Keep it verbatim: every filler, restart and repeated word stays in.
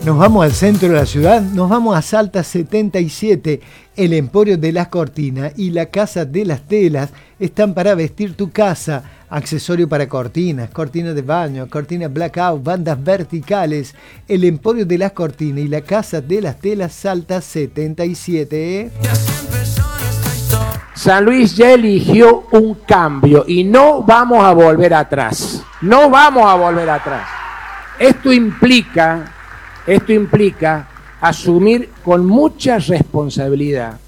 Nos vamos al centro de la ciudad, nos vamos a Salta setenta y siete. El Emporio de las Cortinas y la Casa de las Telas están para vestir tu casa. Accesorio para cortinas, cortinas de baño, cortinas blackout, bandas verticales. El Emporio de las Cortinas y la Casa de las Telas, Salta setenta y siete. San Luis ya eligió un cambio y no vamos a volver atrás. No vamos a volver atrás. Esto implica, esto implica asumir con mucha responsabilidad